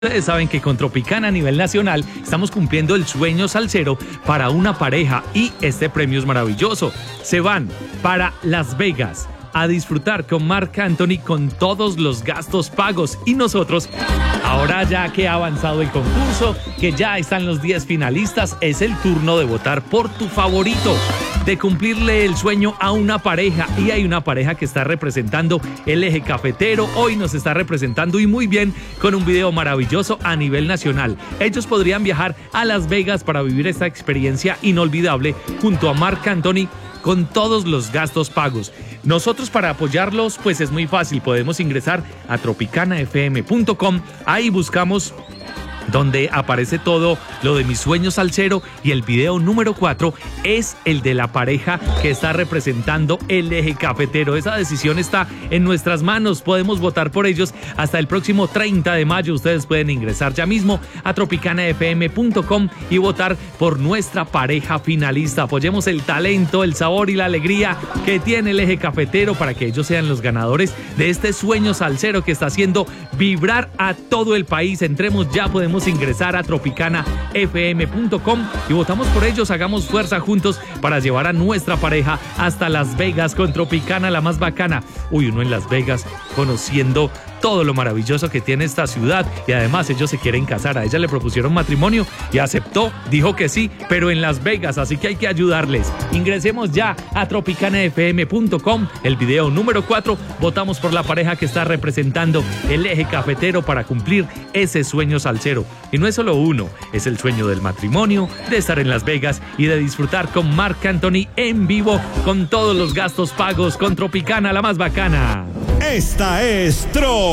Ustedes saben que con Tropicana a nivel nacional estamos cumpliendo el sueño salsero para una pareja y este premio es maravilloso. Se van para Las Vegas a disfrutar con Marc Anthony con todos los gastos pagos y nosotros, ahora ya que ha avanzado el concurso, que ya están los 10 finalistas, es el turno de votar por tu favorito, de cumplirle el sueño a una pareja y hay una pareja que está representando el eje cafetero, hoy nos está representando y muy bien con un video maravilloso a nivel nacional. Ellos podrían viajar a Las Vegas para vivir esta experiencia inolvidable junto a Marc Anthony con todos los gastos pagos. Nosotros para apoyarlos pues es muy fácil, podemos ingresar a tropicanafm.com, ahí buscamos donde aparece todo lo de Mi Sueño Salsero y el video número 4 es el de la pareja que está representando el eje cafetero. Esa decisión está en nuestras manos, podemos votar por ellos hasta el próximo 30 de mayo. Ustedes pueden ingresar ya mismo a tropicanafm.com y votar por nuestra pareja finalista. Apoyemos el talento, el sabor y la alegría que tiene el eje cafetero para que ellos sean los ganadores de este sueño salsero que está haciendo vibrar a todo el país. Entremos ya, podemos ingresar a tropicanafm.com y votamos por ellos, hagamos fuerza juntos para llevar a nuestra pareja hasta Las Vegas con Tropicana, la más bacana. Uy, uno en Las Vegas conociendo todo lo maravilloso que tiene esta ciudad y además ellos se quieren casar, a ella le propusieron matrimonio y aceptó, dijo que sí, pero en Las Vegas, así que hay que ayudarles. Ingresemos ya a tropicanafm.com, el video número 4, votamos por la pareja que está representando el eje cafetero para cumplir ese sueño salsero. Y no es solo uno, es el sueño del matrimonio, de estar en Las Vegas y de disfrutar con Marc Anthony en vivo con todos los gastos pagos con Tropicana, la más bacana. Esta es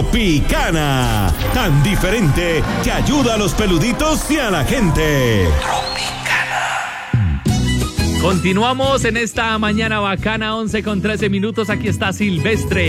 Tropicana, tan diferente que ayuda a los peluditos y a la gente. Continuamos en esta mañana bacana, 11:13 minutos. Aquí está Silvestre.